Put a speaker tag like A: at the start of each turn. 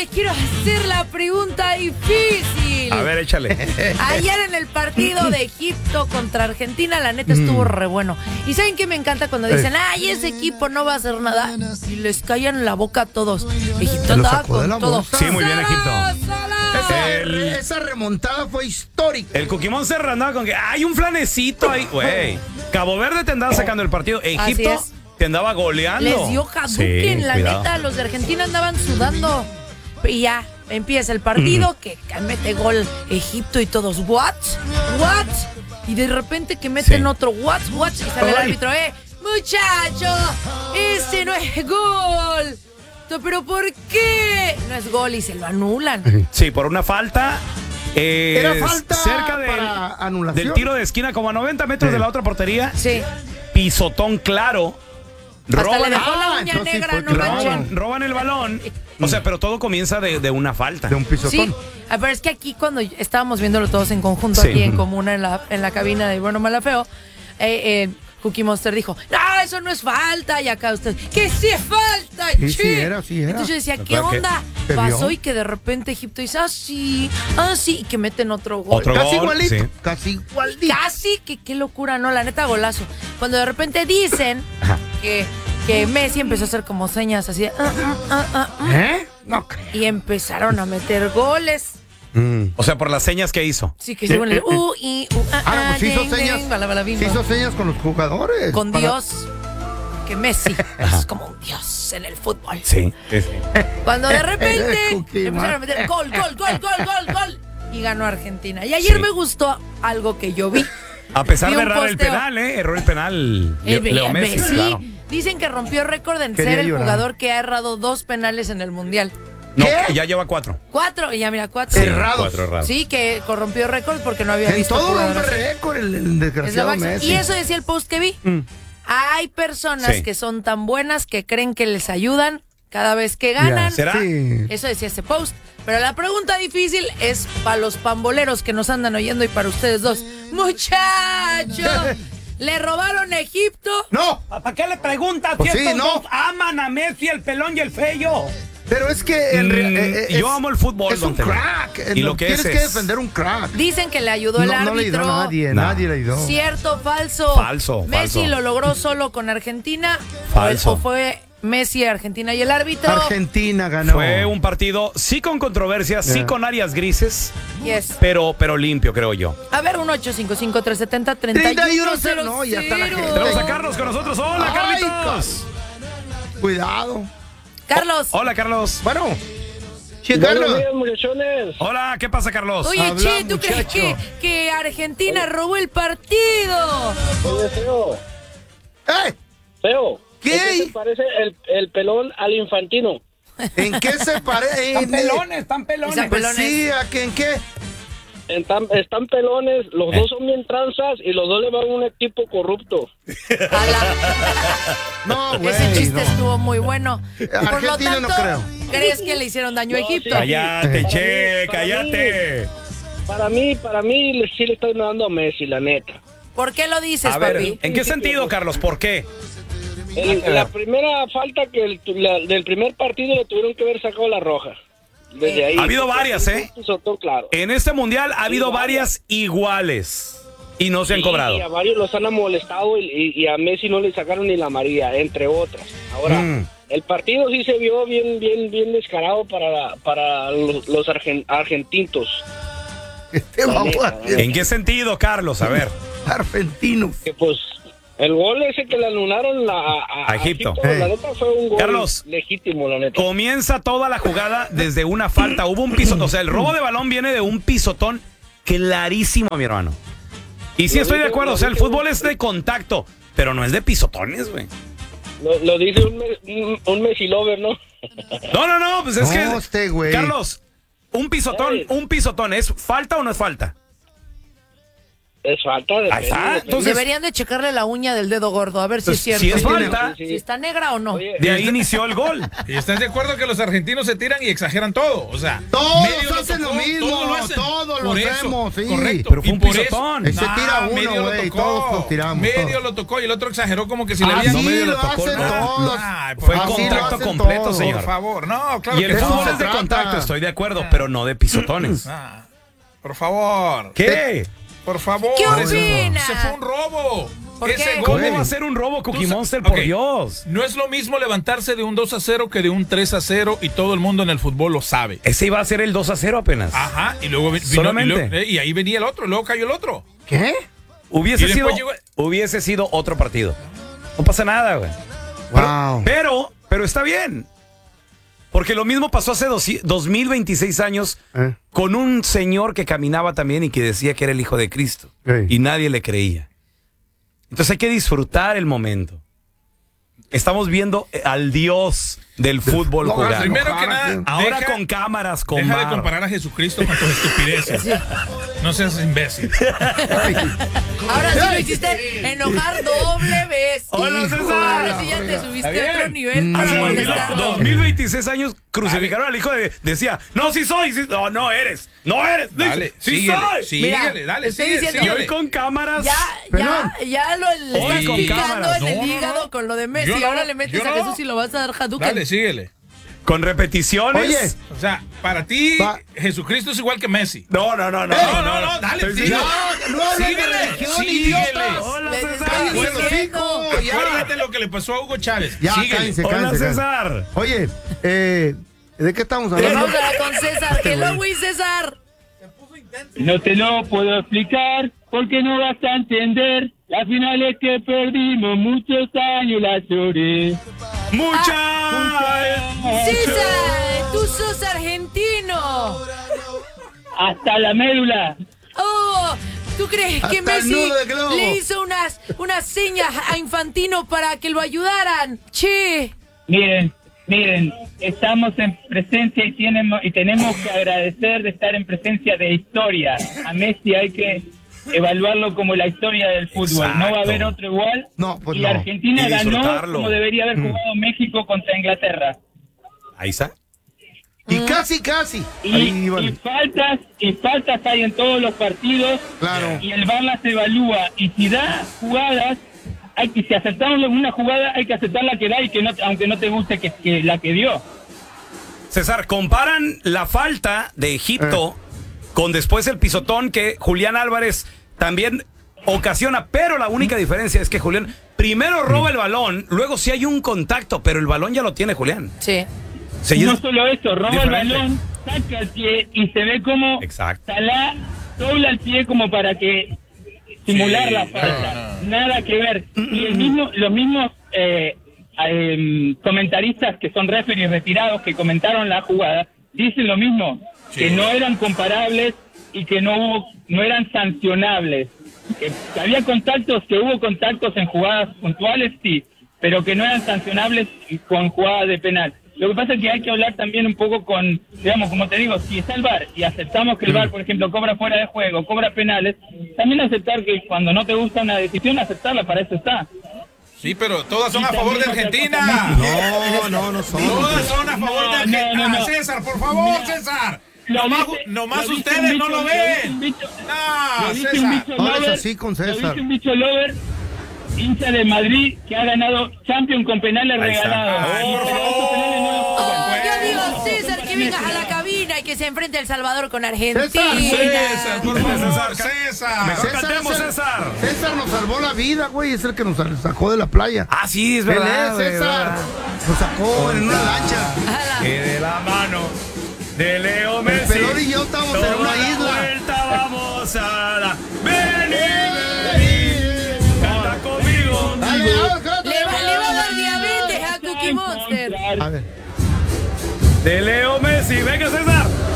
A: les quiero hacer la pregunta difícil.
B: A ver, échale.
A: Ayer en el partido de Egipto contra Argentina, la neta estuvo re bueno. ¿Y saben qué me encanta cuando dicen, ay, ese equipo no va a hacer nada? Y les callan la boca a todos. Egipto andaba con todo.
B: Sí, muy bien, Egipto.
C: Esa remontada fue histórica.
B: El Cuquimón Serra andaba con que hay un flanecito ahí, güey. Cabo Verde te andaba sacando el partido. Egipto te andaba goleando.
A: Les dio Hadouken, la neta. Los de Argentina andaban sudando. Y ya empieza el partido, que mete gol Egipto y todos, ¿what? Y de repente que meten otro, ¿what? Y sale el árbitro, muchacho, ese no es gol. ¿Pero por qué? No es gol y se lo anulan.
B: Sí, por una falta.
C: Era falta
B: cerca
C: para anulación.
B: del tiro de esquina, como a 90 metros de la otra portería.
A: Sí.
B: Pisotón claro.
A: Hasta le dejó la uña negra, no manchen.
B: Roban el balón. O sea, pero todo comienza de una falta.
C: De un pisotón.
A: Sí, pero es que aquí cuando estábamos viéndolo todos en conjunto, aquí en común, en la cabina de Bueno, Mala, Feo, Cookie Monster dijo, no, eso no es falta. Y acá usted, que sí es falta,
C: sí era.
A: Entonces yo decía, ¿qué onda? Pasó y que de repente Egipto dice, sí, y que meten otro gol.
C: Casi igualito. Sí. Casi,
A: qué locura, ¿no? La neta, golazo. Cuando de repente dicen que Messi empezó a hacer como señas así,
C: No.
A: y empezaron a meter goles.
B: O sea, por las señas que hizo.
A: Sí, que según el
C: pues hizo señas con los jugadores.
A: Con Dios. Que Messi es como un dios en el fútbol.
B: Sí.
A: Cuando de repente empezaron a meter gol. Y ganó Argentina. Y ayer me gustó algo que yo vi.
B: A pesar de errar el penal, erró el penal Leo Messi. Claro.
A: Dicen que rompió récord en ser el jugador que ha errado 2 penales en el Mundial.
B: No, ya lleva 4.
A: 4, y ya mira, 4.
C: Errados.
B: 4 errados.
A: Sí, que corrompió récord porque no había visto.
C: En todo rompe récord el desgraciado Messi.
A: Y eso decía el post que vi. Hay personas que son tan buenas que creen que les ayudan cada vez que ganan.
B: ¿Será?
C: Sí.
A: Eso decía ese post. Pero la pregunta difícil es para los pamboleros que nos andan oyendo y para ustedes dos. ¡Muchachos! ¿Le robaron a Egipto?
C: No.
B: ¿Para qué le preguntas?
C: Pues
B: si
C: sí,
B: estos
C: no.
B: dos aman a Messi, el pelón y el feo.
C: Pero es que
B: yo amo el fútbol.
C: Es un crack.
B: Y lo que
C: tienes
B: es
C: que defender un crack.
A: Dicen que le ayudó el árbitro.
C: No le ayudó a nadie. Nadie le ayudó.
A: ¿Cierto? ¿Falso?
B: Falso.
A: ¿Messi lo logró solo con Argentina?
B: Falso.
A: ¿O fue Messi, Argentina y el árbitro?
C: Argentina ganó.
B: Fue un partido, sí con controversias, sí con áreas grises,
A: Yes.
B: pero limpio, creo yo.
A: A ver, 1-855-370-3100.
C: No, ya está la gente.
B: Tenemos a Carlos con nosotros. ¡Hola, Carlitos!
C: Cuidado.
A: Carlos.
B: Hola, Carlos.
C: Bueno. Che, Carlos.
D: Buenos días, muchachones.
B: Hola, ¿qué pasa, Carlos?
A: Oye,
C: Habla,
A: Che, ¿tú crees
C: muchacho.
A: que Argentina robó el partido?
D: Oye, Feo. Feo.
C: ¿Qué?
D: ¿En qué se parece el pelón al infantino?
C: ¿En qué se parece?
B: Están pelones.
C: Pues sí, ¿en qué?
D: Están pelones, los dos son bien tranzas y los dos le van a un equipo corrupto.
C: No, güey.
A: Ese chiste estuvo muy bueno.
C: Argentina no creo.
A: ¿Crees que le hicieron daño a Egipto?
D: sí.
B: Cállate, Che, cállate.
D: Para mí sí le están dando a Messi, la neta.
A: ¿Por qué lo dices,
B: A ver,
A: papi?
B: ¿en qué sentido, Carlos? ¿Por qué?
D: La primera falta del primer partido le tuvieron que haber sacado la roja. Desde ahí.
B: Ha habido varias,
D: Claro.
B: En este mundial ha habido varias iguales y no se han cobrado.
D: Y a varios los han molestado y a Messi no le sacaron ni la amarilla, entre otras. Ahora, el partido sí se vio bien descarado para los argentinos.
B: ¿En qué sentido, Carlos? A ver.
C: Argentinos.
D: Que pues el gol ese que le anularon a
B: Egipto.
D: La neta fue un gol
B: Carlos,
D: legítimo, la neta.
B: Comienza toda la jugada desde una falta. Hubo un pisotón. O sea, el robo de balón viene de un pisotón clarísimo, mi hermano. Y sí estoy de acuerdo. O sea, el fútbol es de contacto, pero no es de pisotones, güey.
D: Lo dice un Messi lover, ¿no?
B: No, pues es que...
C: güey.
B: Carlos, un pisotón, ¿es falta o no es falta?
D: Es falta de
B: Ahí está. Entonces,
A: Deberían de checarle la uña del dedo gordo, a ver si es cierto.
B: si es falta,
A: Si está negra o no.
D: Oye,
B: de ahí inició el gol.
E: ¿Y estás de acuerdo que los argentinos se tiran y exageran todo? O sea,
C: Todos
E: medio
C: hacen
E: tocó,
C: lo mismo,
E: todos
C: lo
E: por eso,
C: hacemos, sí.
E: Correcto.
B: Pero fue
E: y
B: un
E: por
B: pisotón.
C: Ese tira uno,
E: medio lo
C: güey,
E: tocó,
C: todos lo tiramos,
E: medio
C: todos.
E: lo tocó y el otro exageró como que si le
C: Así
E: habían...
B: no medio
C: lo
B: lo tocó,
C: hacen
B: no.
C: todos.
E: Ay,
B: Fue
E: por
C: Así lo
B: contacto
C: hacen
B: completo,
C: todos.
B: señor.
E: Por favor, no, claro
B: Y el
E: que
C: eso
B: fútbol
C: se
B: es de
C: trata.
B: contacto, estoy de acuerdo, pero no de pisotones.
E: Por favor.
B: ¿Qué?
E: Por favor.
A: ¿Qué
E: Ese
A: opina?
E: fue un robo.
A: ¿Por
E: Ese
A: qué?
E: gol
B: ¿Cómo va a ser un robo, Cookie
E: Tú sa-
B: Monster, por
E: Ok.
B: Dios?
E: No es lo mismo levantarse de un 2-0 que de un 3-0 y todo el mundo en el fútbol lo sabe.
B: Ese iba a ser el 2-0 apenas.
E: Ajá, y luego vino,
B: Solamente.
E: y ahí venía el otro, luego cayó el otro.
C: ¿Qué?
B: Hubiese
E: Y
B: sido,
E: después
B: hubiese sido otro partido. No pasa nada, güey.
C: Wow.
B: Pero está bien. Porque lo mismo pasó hace 2026 años con un señor que caminaba también y que decía que era el hijo de Cristo.
C: Sí.
B: Y nadie le creía. Entonces hay que disfrutar el momento. Estamos viendo al Dios del fútbol
C: No,
B: jugar.
E: Primero que nada,
B: Ahora
E: deja-
B: con cámaras, con
E: Deja de
B: bar.
E: comparar a Jesucristo con tus estupideces. No seas imbécil.
A: Ahora sí lo hiciste enojar doble vez.
B: Hola,
A: Hijo,
B: César.
A: ahora sí ya te subiste
E: Está
A: a otro
E: bien.
A: nivel para
B: Hace
A: molestarlo.
B: 2026 años crucificaron al hijo de... Decía, no, sí soy. Sí, no, no eres. No eres.
E: Dale,
B: sí
E: síguele,
B: soy.
E: síguele, dale,
A: estoy
E: sigue,
A: diciendo-
B: Y hoy
E: síguele.
B: con cámaras...
A: Ya lo le
B: Hoy
A: estás
B: con
A: picando
B: cámaras.
A: en el
E: No, no,
A: hígado
E: no.
A: con lo de Messi.
E: Yo no,
A: Ahora le metes
E: yo
A: a
E: no.
A: Jesús y lo vas a dar Hadouken.
E: Dale, síguele.
B: Con repeticiones.
C: Oye.
E: O sea, para ti,
C: Va.
E: Jesucristo es igual que Messi.
B: No, no, no, no.
E: No, dale,
B: Estoy
E: síguele.
C: No hablen de
E: Síguele,
C: religión,
E: síguele.
C: idiotas.
B: Hola,
A: Les
B: César.
A: estoy
C: Bueno,
A: diciendo.
C: chico, ya.
E: Acuérdate lo que le pasó a Hugo Chávez.
C: Ya,
E: Síguele.
C: cállense,
B: Hola,
C: cállense.
B: César.
C: Oye, ¿de qué estamos
A: Vamos
C: hablando?
A: a hablar con César. Hello, güey, César.
D: No te lo puedo explicar porque no vas a entender. La final es que perdimos muchos años, la lloré.
A: César, tú sos argentino.
D: Hasta la médula.
A: Oh, ¿tú crees que
C: Hasta el
A: Messi
C: nudo del globo.
A: le hizo unas señas a Infantino para que lo ayudaran? Che.
D: Miren, estamos en presencia y tenemos que agradecer de estar en presencia de historia. A Messi hay que evaluarlo como la historia del fútbol. No va a
B: Exacto.
D: haber otro igual.
C: No, pues
D: y
C: no.
D: Argentina
B: Y
D: ganó
B: disfrutarlo.
D: como debería haber jugado México contra Inglaterra.
B: Ahí está.
C: Y casi.
D: Y,
C: Ahí, vale.
D: y faltas hay en todos los partidos.
C: Claro.
D: Y el VAR las evalúa. Y si da jugadas, si aceptamos una jugada, hay que aceptar la que da y que no, aunque no te guste que la que dio.
B: César, comparan la falta de Egipto con después el pisotón que Julián Álvarez también ocasiona, pero la única diferencia es que Julián primero roba el balón, luego sí hay un contacto, pero el balón ya lo tiene Julián.
A: Sí.
B: Sí,
D: No
B: es
D: solo eso, roba
B: diferente.
D: el balón, saca el pie y se ve como
B: Exacto.
D: Salah dobla el pie como para que simular la falta. Nada que ver. Y los mismos comentaristas que son referees retirados que comentaron la jugada dicen lo mismo, que no eran comparables y que no eran sancionables. Que había contactos, que hubo contactos en jugadas puntuales, sí, pero que no eran sancionables con jugadas de penal. Lo que pasa es que hay que hablar también un poco con, digamos, como te digo, si está el VAR y aceptamos que el VAR, por ejemplo, cobra fuera de juego, cobra penales, también aceptar que cuando no te gusta una decisión, aceptarla, para eso está.
E: Sí, pero todas son a favor de Argentina.
C: No son.
E: Todas son a favor de Argentina.
D: No.
E: César, por favor, César. Nomás
D: Lo dice
E: ustedes
D: un
E: no lo
D: bicho,
E: ven.
D: Lo
E: No,
D: dice un
E: César.
D: bicho
C: Ahora es
D: lover,
C: así con
D: lo
C: César.
D: dice un bicho lover, hincha de Madrid, que ha ganado Champions con penales
B: Ahí está.
D: regalados.
E: Ay, por
D: Pero estos penales no los
A: Oh,
D: cobran.
A: yo digo, César, que vengas a la cabina y que se enfrente a El Salvador con Argentina.
E: César, por favor,
B: César.
E: César.
B: Mejor cantemos,
C: es el-
B: César.
C: César nos salvó la vida, güey. Es el que nos sacó de la playa.
B: Ah, sí, es
C: Él
B: verdad.
C: es
B: güey,
C: César.
B: verdad.
C: Nos sacó en una lancha.
A: Ala.
B: Que de la mano de Leo Messi.
C: Pelón y yo estamos en una
B: toda la
C: isla.
B: vuelta vamos a la... Vení, canta conmigo.
C: Dale, vamos,
A: Le va a dar diabetes a Cookie Monster.
C: A ver.
B: De Leo Messi. Venga, César.